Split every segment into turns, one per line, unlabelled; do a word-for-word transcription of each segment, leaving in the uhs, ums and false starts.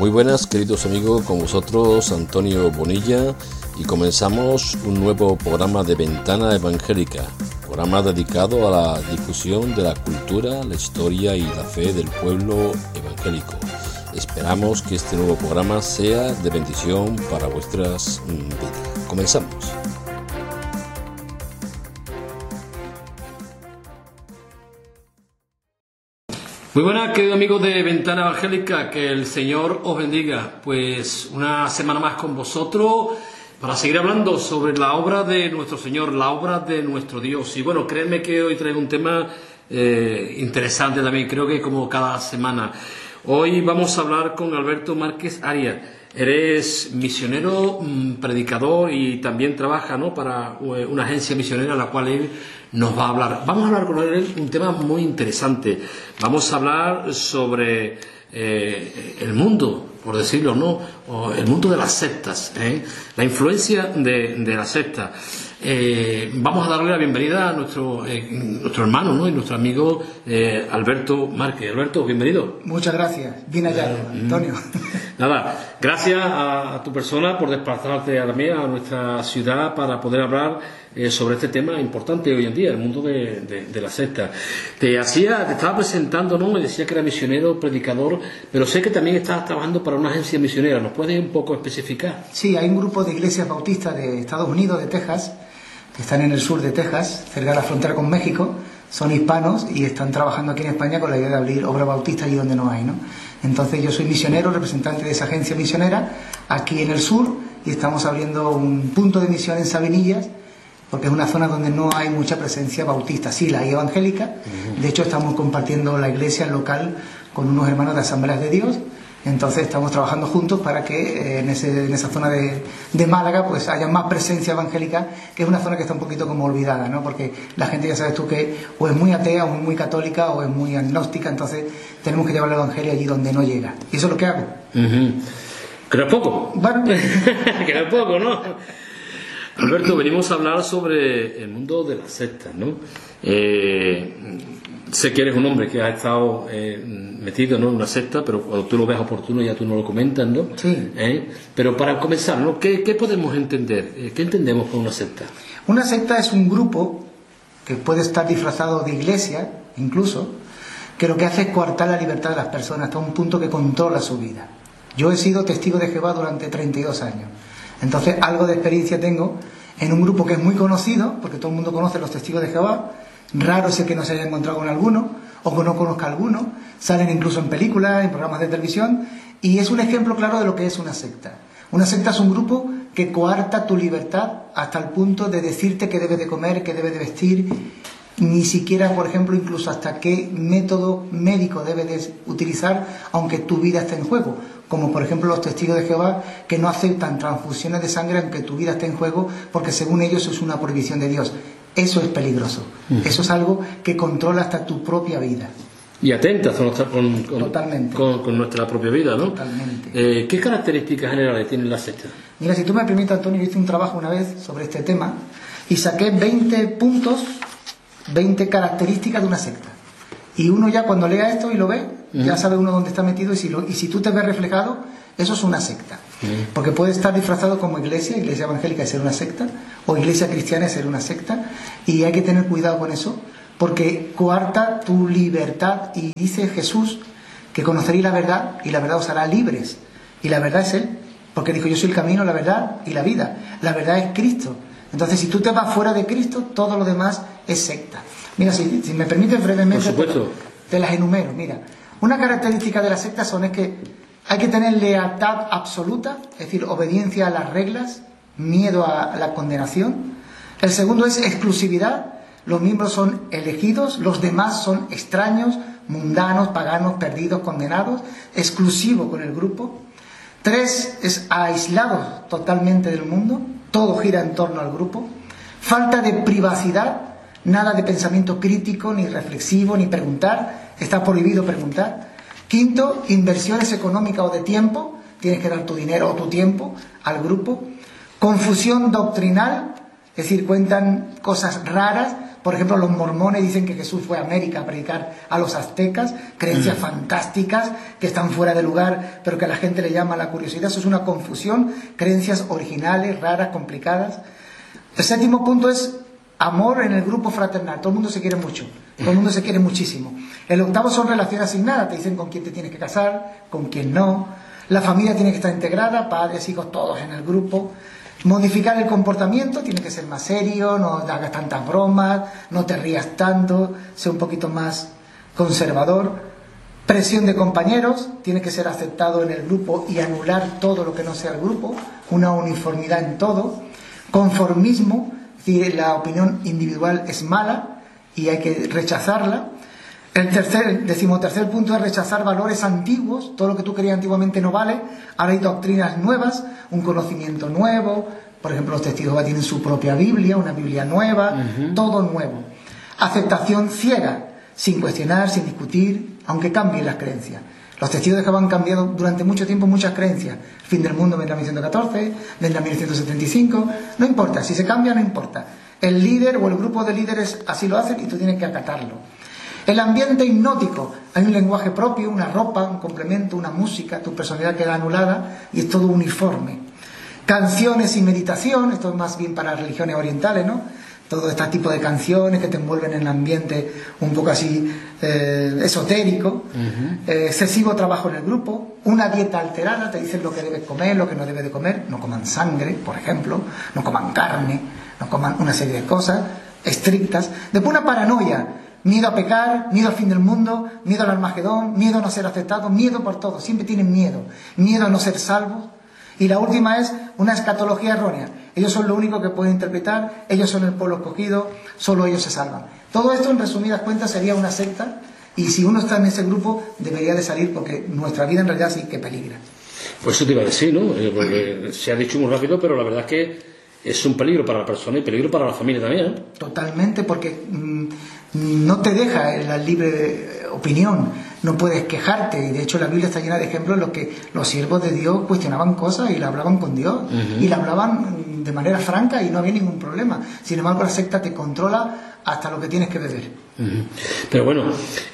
Muy buenas, queridos amigos, con vosotros Antonio Bonilla, y comenzamos un nuevo programa de Ventana Evangélica, programa dedicado a la difusión de la cultura, la historia y la fe del pueblo evangélico. Esperamos que este nuevo programa sea de bendición para vuestras vidas. Comenzamos. Muy buenas, queridos amigos de Ventana Evangélica, que el Señor os bendiga. Pues una semana más con vosotros para seguir hablando sobre la obra de nuestro Señor, la obra de nuestro Dios. Y bueno, créanme que hoy traigo un tema eh, interesante también, creo que como cada semana. Hoy vamos a hablar con Alberto Márquez Arias. Eres misionero, predicador y también trabaja, ¿no?, para una agencia misionera a la cual él nos va a hablar. Vamos a hablar con él un tema muy interesante. Vamos a hablar sobre eh, el mundo, por decirlo, ¿no?, o el mundo de las sectas, ¿eh? La influencia de, de las sectas. Eh, vamos a darle la bienvenida a nuestro, eh, nuestro hermano, ¿no?, y nuestro amigo eh, Alberto Márquez. Alberto, bienvenido.
Muchas gracias. Bien hallado, eh, Antonio.
Nada, gracias a, a tu persona por desplazarte a la mía, a nuestra ciudad, para poder hablar eh, sobre este tema importante hoy en día, el mundo de, de, de la secta. Te hacía, te estaba presentando, ¿no?, me decía que era misionero, predicador, pero sé que también estás trabajando para una agencia misionera. ¿Nos puedes un poco especificar?
Sí, hay un grupo de iglesias bautistas de Estados Unidos, de Texas, que están en el sur de Texas, cerca de la frontera con México. Son hispanos y están trabajando aquí en España con la idea de abrir obra bautista allí donde no hay, ¿no? Entonces yo soy misionero, representante de esa agencia misionera aquí en el sur, y estamos abriendo un punto de misión en Sabinillas, porque es una zona donde no hay mucha presencia bautista. Sí, la hay evangélica. De hecho, estamos compartiendo la iglesia local con unos hermanos de Asambleas de Dios. Entonces estamos trabajando juntos para que eh, en, ese, en esa zona de, de Málaga pues haya más presencia evangélica, que es una zona que está un poquito como olvidada, ¿no? Porque la gente, ya sabes tú, que o es muy atea, o es muy católica, o es muy agnóstica. Entonces tenemos que llevar el evangelio allí donde no llega, y eso es lo que hago.
Uh-huh. Que no es poco.
Bueno.
Que no es poco, ¿no? Alberto, venimos a hablar sobre el mundo de las sectas, ¿no? Eh, sé que eres un hombre que ha estado eh, metido, ¿no?, en una secta, pero cuando tú lo ves oportuno ya tú no lo comentas, ¿no?
Sí.
¿Eh? Pero para comenzar, ¿no?, ¿Qué, qué podemos entender? ¿Qué entendemos por una secta?
Una secta es un grupo que puede estar disfrazado de iglesia, incluso, que lo que hace es coartar la libertad de las personas hasta un punto que controla su vida. Yo he sido testigo de Jehová durante treinta y dos años. Entonces algo de experiencia tengo en un grupo que es muy conocido, porque todo el mundo conoce los testigos de Jehová. Raro es el que no se haya encontrado con alguno, o que no conozca alguno. Salen incluso en películas, en programas de televisión, y es un ejemplo claro de lo que es una secta. Una secta es un grupo que coarta tu libertad hasta el punto de decirte qué debes de comer, qué debes de vestir, ni siquiera, por ejemplo, incluso hasta qué método médico debes de utilizar, aunque tu vida esté en juego. Como por ejemplo los testigos de Jehová, que no aceptan transfusiones de sangre aunque tu vida esté en juego, porque según ellos es una prohibición de Dios. Eso es peligroso. Mm. Eso es algo que controla hasta tu propia vida.
Y atenta con, con, con,
Totalmente.
Con, con nuestra propia vida, ¿no?
Totalmente.
Eh, ¿Qué características generales tienen las sectas?
Mira, si tú me permites, Antonio, yo hice un trabajo una vez sobre este tema y saqué veinte puntos, veinte características de una secta. Y uno ya cuando lea esto y lo ve, uh-huh, ya sabe uno dónde está metido, y si, lo, y si tú te ves reflejado, eso es una secta. Uh-huh. Porque puede estar disfrazado como iglesia, iglesia evangélica y ser una secta, o iglesia cristiana y ser una secta, y hay que tener cuidado con eso, porque coarta tu libertad. Y dice Jesús que conoceréis la verdad y la verdad os hará libres, y la verdad es Él, porque dijo: yo soy el camino, la verdad y la vida. La verdad es Cristo. Entonces, si tú te vas fuera de Cristo, todo lo demás es secta. Mira, si, si me permites brevemente,
te,
te las enumero. Mira, una característica de las sectas son es que hay que tener lealtad absoluta, es decir, obediencia a las reglas, miedo a la condenación. El segundo es exclusividad. Los miembros son elegidos, los demás son extraños, mundanos, paganos, perdidos, condenados, exclusivo con el grupo. Tres es aislado totalmente del mundo, todo gira en torno al grupo. Falta de privacidad, nada de pensamiento crítico, ni reflexivo, ni preguntar, está prohibido preguntar. Quinto, inversiones económicas o de tiempo, tienes que dar tu dinero o tu tiempo al grupo. Confusión doctrinal, es decir, cuentan cosas raras, Por ejemplo, los mormones dicen que Jesús fue a América a predicar a los aztecas, creencias mm. fantásticas que están fuera de lugar, pero que a la gente le llama la curiosidad. Eso es una confusión, creencias originales, raras, complicadas. El séptimo punto es amor en el grupo fraternal. Todo el mundo se quiere mucho, todo el mundo se quiere muchísimo. El octavo son relaciones asignadas, te dicen con quién te tienes que casar, con quién no. La familia tiene que estar integrada, padres, hijos, todos en el grupo. Modificar el comportamiento, tiene que ser más serio, no hagas tantas bromas, no te rías tanto, sé un poquito más conservador. Presión de compañeros, tiene que ser aceptado en el grupo y anular todo lo que no sea el grupo, una uniformidad en todo. Conformismo, es decir, la opinión individual es mala y hay que rechazarla. El tercer, decimotercer punto es rechazar valores antiguos, todo lo que tú creías antiguamente no vale, ahora hay doctrinas nuevas, un conocimiento nuevo, por ejemplo los testigos de Jehová tienen su propia Biblia, una Biblia nueva, uh-huh. todo nuevo. Aceptación ciega, sin cuestionar, sin discutir, aunque cambien las creencias. Los testigos de Jehová han cambiado durante mucho tiempo muchas creencias. El fin del mundo vendrá en mil ciento catorce, vendrá en mil ciento setenta y cinco, no importa, si se cambia no importa. El líder o el grupo de líderes así lo hacen y tú tienes que acatarlo. El ambiente hipnótico, hay un lenguaje propio, una ropa, un complemento, una música, tu personalidad queda anulada y es todo uniforme. Canciones y meditación, esto es más bien para religiones orientales, ¿no? Todo este tipo de canciones que te envuelven en el ambiente un poco así eh, esotérico. Uh-huh. eh, excesivo trabajo en el grupo, una dieta alterada, te dicen lo que debes comer, lo que no debes de comer, no coman sangre, por ejemplo, no coman carne, no coman una serie de cosas estrictas. Después una paranoia, miedo a pecar, miedo al fin del mundo, miedo al Armagedón, miedo a no ser aceptado, miedo por todo, siempre tienen miedo, miedo a no ser salvos. Y la última es una escatología errónea. Ellos son lo único que pueden interpretar, ellos son el pueblo escogido, solo ellos se salvan. Todo esto, en resumidas cuentas, sería una secta, y si uno está en ese grupo, debería de salir, porque nuestra vida en realidad sí que peligra.
Pues eso te iba a decir, ¿no? Porque se ha dicho muy rápido, pero la verdad es que es un peligro para la persona y peligro para la familia también, ¿eh?
Totalmente, porque mmm, no te deja la libre opinión, no puedes quejarte, y de hecho la Biblia está llena de ejemplos en los que los siervos de Dios cuestionaban cosas y la hablaban con Dios, uh-huh. y la hablaban de manera franca y no había ningún problema. Sin embargo, la secta te controla hasta lo que tienes que beber.
Uh-huh. Pero bueno,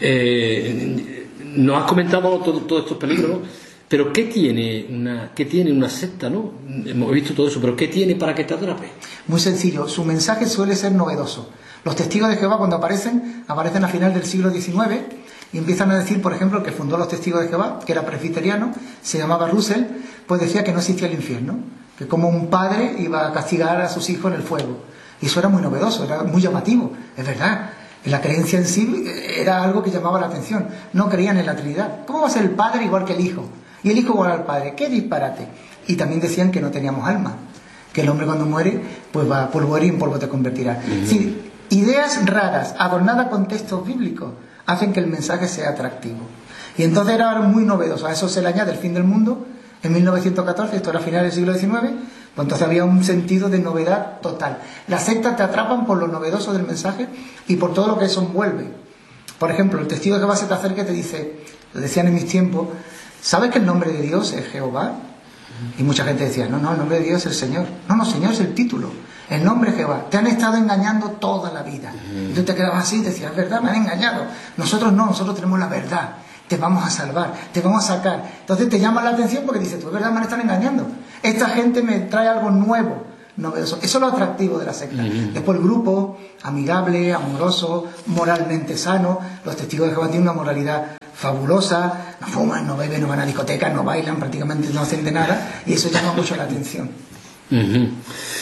eh, nos has comentado todos todo estos peligros, ¿no? Pero ¿qué tiene una qué tiene una secta, no? Hemos visto todo eso, pero ¿qué tiene para que te atrape?
Muy sencillo, su mensaje suele ser novedoso. Los testigos de Jehová, cuando aparecen, aparecen a final del siglo diecinueve y empiezan a decir, por ejemplo, el que fundó los testigos de Jehová, que era presbiteriano, se llamaba Russell, pues decía que no existía el infierno, que como un padre iba a castigar a sus hijos en el fuego. Y eso era muy novedoso, era muy llamativo, es verdad. La creencia en sí era algo que llamaba la atención. No creían en la Trinidad. ¿Cómo va a ser el padre igual que el hijo? Y el hijo igual al padre. ¡Qué disparate! Y también decían que no teníamos alma, que el hombre cuando muere pues va a polvo y en polvo te convertirá. Uh-huh. Sí, ideas raras, adornadas con textos bíblicos, hacen que el mensaje sea atractivo. Y entonces era muy novedoso. A eso se le añade el fin del mundo en mil novecientos catorce, esto era a finales del siglo diecinueve, pues entonces había un sentido de novedad total. Las sectas te atrapan por lo novedoso del mensaje y por todo lo que eso envuelve. Por ejemplo, el testigo de Jehová se te acerca y te dice, lo decían en mis tiempos, ¿sabes que el nombre de Dios es Jehová? Y mucha gente decía, no, no, el nombre de Dios es el Señor. No, no, Señor es el título. El nombre es Jehová. Te han estado engañando toda la vida. Y tú te quedabas así y decías, es verdad, me han engañado. Nosotros no, nosotros tenemos la verdad. Te vamos a salvar, te vamos a sacar. Entonces te llama la atención porque dices, tú, es verdad, me están engañando. Esta gente me trae algo nuevo, novedoso. Eso es lo atractivo de la secta. Uh-huh. Después el grupo, amigable, amoroso, moralmente sano. Los testigos de Jehová tienen una moralidad fabulosa. No fuman, no beben, no van a discotecas, no bailan, prácticamente no hacen de nada. Y eso llama mucho la atención. Uh-huh.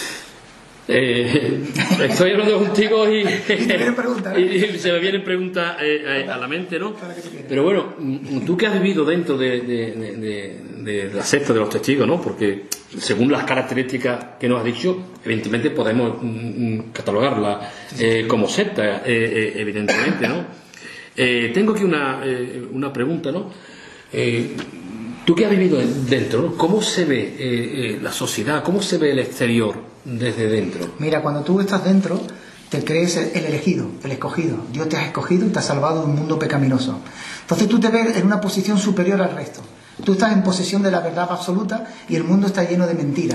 Eh, estoy hablando contigo y,
y, te vienen preguntas, ¿no?
y, y se me vienen preguntas eh, a la mente, ¿no? Pero bueno, tú que has vivido dentro de, de, de, de, de la secta de los testigos, ¿no? Porque según las características que nos has dicho, evidentemente podemos mm, catalogarla eh, como secta, eh, eh, evidentemente, ¿no? Eh, tengo aquí una, eh, una pregunta, ¿no? Eh, Tú que has vivido dentro, ¿no? ¿Cómo se ve eh, eh, la sociedad? ¿Cómo se ve el exterior desde dentro?
Mira, cuando tú estás dentro, te crees el, el elegido, el escogido. Dios te ha escogido y te ha salvado de un mundo pecaminoso. Entonces tú te ves en una posición superior al resto. Tú estás en posesión de la verdad absoluta y el mundo está lleno de mentiras.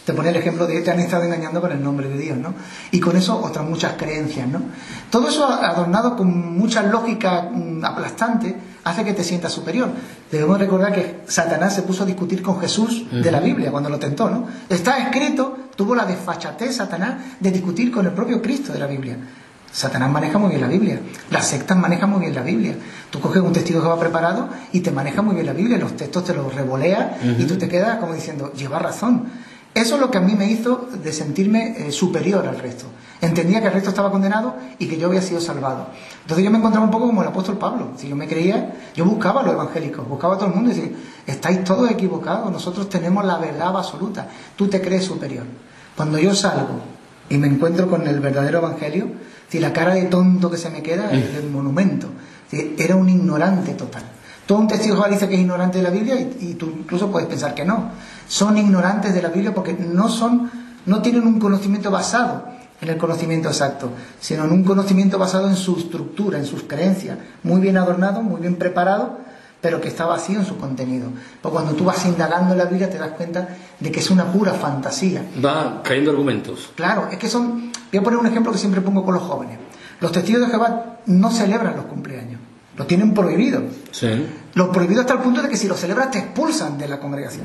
te pone el ejemplo de te han estado engañando con el nombre de Dios, ¿no? Y con eso otras muchas creencias, ¿no? Todo eso adornado con mucha lógica mmm, aplastante hace que te sientas superior. Debemos recordar que Satanás se puso a discutir con Jesús uh-huh. de la Biblia cuando lo tentó, ¿no? Está escrito, tuvo la desfachatez Satanás de discutir con el propio Cristo de la Biblia. Satanás maneja muy bien la Biblia, las sectas manejan muy bien la Biblia. Tú coges un testigo de Jehová preparado y te maneja muy bien la Biblia, los textos te los revolea uh-huh. y tú te quedas como diciendo, lleva razón. Eso es lo que a mí me hizo de sentirme eh, superior al resto. Entendía que el resto estaba condenado y que yo había sido salvado. Entonces yo me encontraba un poco como el apóstol Pablo. Si yo me creía, yo buscaba a los evangélicos, buscaba a todo el mundo y decía, estáis todos equivocados, nosotros tenemos la verdad absoluta, tú te crees superior. Cuando yo salgo y me encuentro con el verdadero evangelio, si la cara de tonto que se me queda es el monumento. Si era un ignorante total. Todo un testigo de Jehová dice que es ignorante de la Biblia y, y tú incluso puedes pensar que no. Son ignorantes de la Biblia porque no son, no tienen un conocimiento basado en el conocimiento exacto, sino en un conocimiento basado en su estructura, en sus creencias, muy bien adornado, muy bien preparado, pero que está vacío en su contenido. Porque cuando tú vas indagando en la Biblia te das cuenta de que es una pura fantasía.
Va cayendo argumentos.
Claro, es que son... Voy a poner un ejemplo que siempre pongo con los jóvenes. Los testigos de Jehová no celebran los cumpleaños, lo tienen prohibido.
Sí.
Lo prohibido hasta el punto de que si lo celebras te expulsan de la congregación.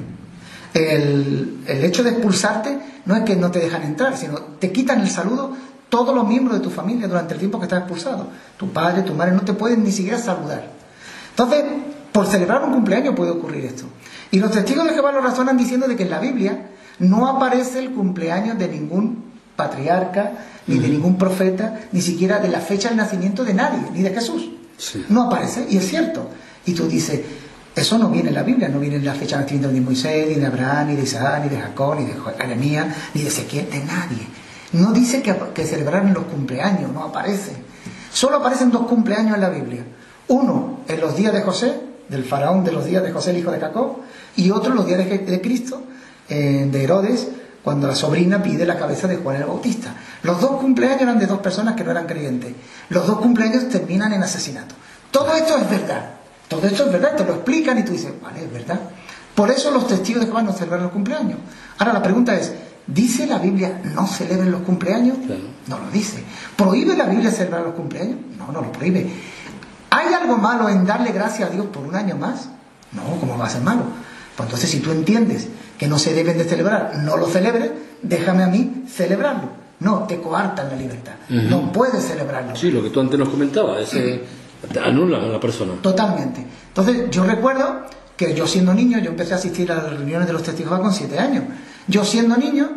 El, el hecho de expulsarte no es que no te dejan entrar, sino te quitan el saludo todos los miembros de tu familia durante el tiempo que estás expulsado. Tu padre, tu madre no te pueden ni siquiera saludar. Entonces, por celebrar un cumpleaños puede ocurrir esto. Y los testigos de Jehová lo razonan diciendo de que en la Biblia no aparece el cumpleaños de ningún patriarca, ni de ningún profeta, ni siquiera de la fecha del nacimiento de nadie, ni de Jesús. Sí. No aparece, y es cierto. Y tú dices, eso no viene en la Biblia, no viene en la fecha del nacimiento ni de Moisés, ni de Abraham, ni de Isaac, ni de Jacob, ni de Jeremías, ni de Ezequiel, de nadie. No dice que, que celebraran los cumpleaños, no aparece. Solo aparecen dos cumpleaños en la Biblia. Uno en los días de José, del faraón de los días de José, el hijo de Jacob, y otro en los días de, de Cristo, eh, de Herodes, cuando la sobrina pide la cabeza de Juan el Bautista. Los dos cumpleaños eran de dos personas que no eran creyentes. Los dos cumpleaños terminan en asesinato. Todo esto es verdad. Todo esto es verdad. Te lo explican y tú dices, vale, es verdad. Por eso los testigos de Jehová no celebran los cumpleaños. Ahora la pregunta es, ¿dice la Biblia no celebren los cumpleaños?
Claro.
No lo dice. ¿Prohíbe la Biblia celebrar los cumpleaños? No, no lo prohíbe. ¿Hay algo malo en darle gracias a Dios por un año más? No, ¿cómo va a ser malo? Pues entonces si tú entiendes que no se deben de celebrar, no lo celebres, déjame a mí celebrarlo. No, te coartan la libertad. Uh-huh. No puedes celebrarlo.
Sí, lo que tú antes nos comentabas, ese te anula a la persona.
Totalmente. Entonces yo recuerdo que yo siendo niño, yo empecé a asistir a las reuniones de los testigos de Jehová con siete años. Yo siendo niño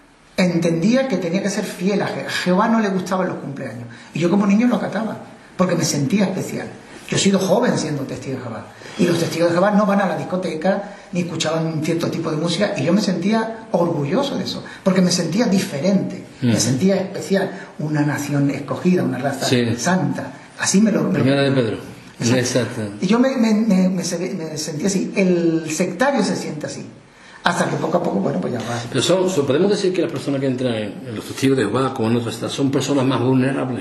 entendía que tenía que ser fiel a Jehová. A Jehová no le gustaban los cumpleaños. Y yo como niño lo acataba, porque me sentía especial. Yo he sido joven siendo testigo de Jehová. Y los testigos de Jehová no van a la discoteca ni escuchaban un cierto tipo de música. Y yo me sentía orgulloso de eso, porque me sentía diferente, uh-huh. me sentía especial. Una nación escogida, una raza sí. santa. Así me lo... Me
Primera
lo...
de Pedro.
Exacto.
Exacto.
Y yo me, me, me, me, me sentía así. El sectario se siente así. Hasta que poco a poco, bueno, pues ya va.
Pero son, son, podemos decir que las personas que entran en, en los testigos de Jehová, como en otras, son personas más vulnerables.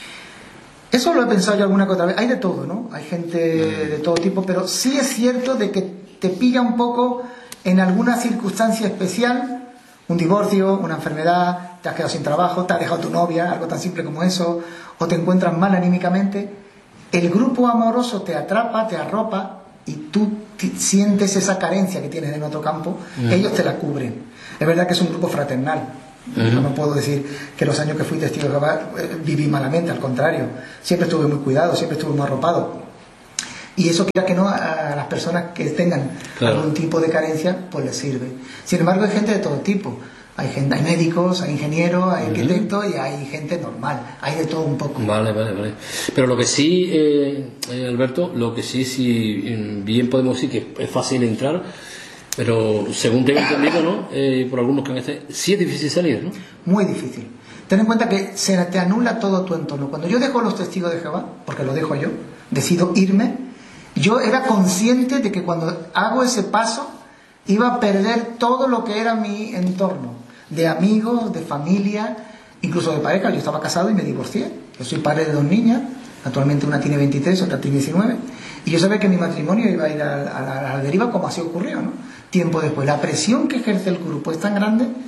Eso lo he pensado yo alguna que otra vez. Hay de todo, ¿no? Hay gente de todo tipo, pero sí es cierto de que te pilla un poco en alguna circunstancia especial, un divorcio, una enfermedad, te has quedado sin trabajo, te ha dejado tu novia, algo tan simple como eso, o te encuentras mal anímicamente. El grupo amoroso te atrapa, te arropa y tú sientes esa carencia que tienes en otro campo, uh-huh. ellos te la cubren. Es verdad que es un grupo fraternal. Uh-huh. No, no puedo decir que los años que fui testigo de Jehová eh, viví malamente, al contrario, siempre estuve muy cuidado, siempre estuve muy arropado, y eso quiera que no a las personas que tengan claro. algún tipo de carencia pues les sirve. Sin embargo hay gente de todo tipo, hay gente, hay médicos, hay ingenieros, hay uh-huh. arquitectos y hay gente normal, hay de todo un poco. Vale, vale, vale.
Pero lo que sí, eh, eh, Alberto, lo que sí, sí bien podemos decir que es fácil entrar. Pero según tengo entendido, ¿no? Eh, por algunos que han estado, sí es difícil salir, ¿no?
Muy difícil. Ten en cuenta que se te anula todo tu entorno. Cuando yo dejo los testigos de Jehová, porque lo dejo yo, decido irme, yo era consciente de que cuando hago ese paso iba a perder todo lo que era mi entorno, de amigos, de familia, incluso de pareja. Yo estaba casado y me divorcié. Yo soy padre de dos niñas, actualmente una tiene veintitrés, otra tiene diecinueve, y yo sabía que mi matrimonio iba a ir a, a, a la deriva, como así ocurrió, ¿no? Tiempo después, la presión que ejerce el grupo es tan grande,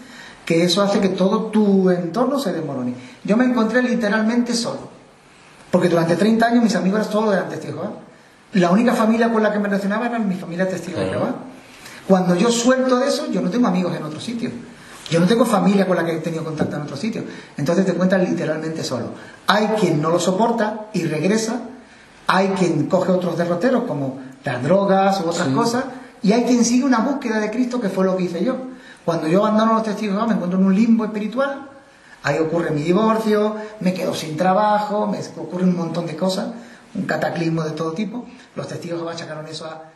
que eso hace que todo tu entorno se desmorone. Yo me encontré literalmente solo, porque durante treinta años mis amigos solo eran testigos de Jehová. La única familia con la que me relacionaba era mi familia testigos de Jehová. Cuando yo suelto de eso, yo no tengo amigos en otro sitio. Yo no tengo familia con la que he tenido contacto en otro sitio. Entonces te encuentras literalmente solo. Hay quien no lo soporta y regresa. Hay quien coge otros derroteros como las drogas u otras sí. cosas. Y hay quien sigue una búsqueda de Cristo, que fue lo que hice yo. Cuando yo abandono los testigos de Jehová, me encuentro en un limbo espiritual. Ahí ocurre mi divorcio, me quedo sin trabajo, me ocurre un montón de cosas, un cataclismo de todo tipo. Los testigos de Jehová achacaron eso a